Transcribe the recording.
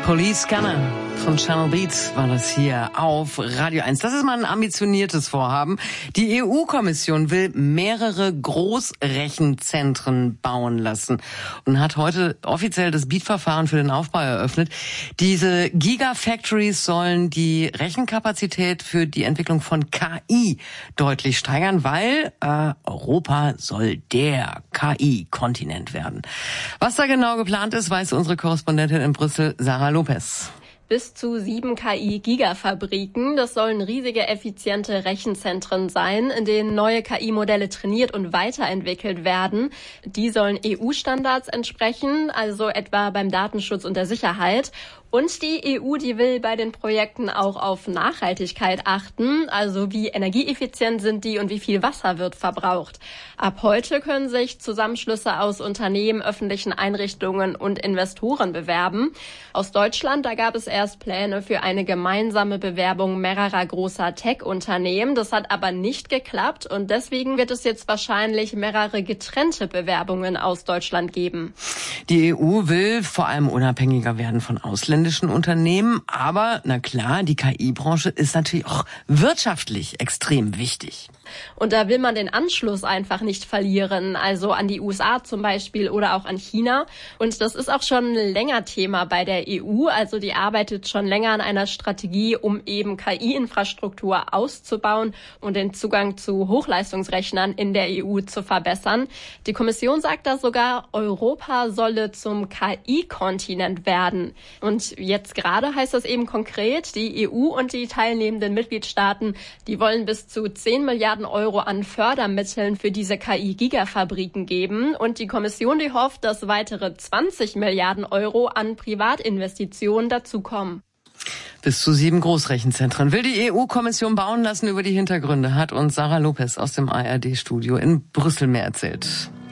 Police Scanner von Channel Beats war das hier auf Radio 1. Das ist mal ein ambitioniertes Vorhaben. Die EU-Kommission will mehrere Großrechenzentren bauen lassen und hat heute offiziell das BEAD-Verfahren für den Aufbau eröffnet. Diese Gigafactories sollen die Rechenkapazität für die Entwicklung von KI deutlich steigern, weil Europa soll der KI-Kontinent werden. Was da genau geplant ist, weiß unsere Korrespondentin in Brüssel, Sarah Lopez. Bis zu 7 KI-Gigafabriken. Das sollen riesige, effiziente Rechenzentren sein, in denen neue KI-Modelle trainiert und weiterentwickelt werden. Die sollen EU-Standards entsprechen, also etwa beim Datenschutz und der Sicherheit. Und die EU, die will bei den Projekten auch auf Nachhaltigkeit achten, also wie energieeffizient sind die und wie viel Wasser wird verbraucht. Ab heute können sich Zusammenschlüsse aus Unternehmen, öffentlichen Einrichtungen und Investoren bewerben. Aus Deutschland, da gab es erst Pläne für eine gemeinsame Bewerbung mehrerer großer Tech-Unternehmen. Das hat aber nicht geklappt und deswegen wird es jetzt wahrscheinlich mehrere getrennte Bewerbungen aus Deutschland geben. Die EU will vor allem unabhängiger werden von ausländischen Unternehmen, aber na klar, die KI-Branche ist natürlich auch wirtschaftlich extrem wichtig. Und da will man den Anschluss einfach nicht verlieren, also an die USA zum Beispiel oder auch an China. Und das ist auch schon länger Thema bei der EU, also die arbeitet schon länger an einer Strategie, um eben KI-Infrastruktur auszubauen und den Zugang zu Hochleistungsrechnern in der EU zu verbessern. Die Kommission sagt da sogar, Europa solle zum KI-Kontinent werden. Und jetzt gerade heißt das eben konkret, die EU und die teilnehmenden Mitgliedstaaten, die wollen bis zu 10 Milliarden Euro an Fördermitteln für diese KI-Gigafabriken geben. Und die Kommission, die hofft, dass weitere 20 Milliarden Euro an Privatinvestitionen dazukommen. Bis zu 7 Großrechenzentren will die EU-Kommission bauen lassen. Über die Hintergründe hat uns Sarah Lopez aus dem ARD-Studio in Brüssel mehr erzählt.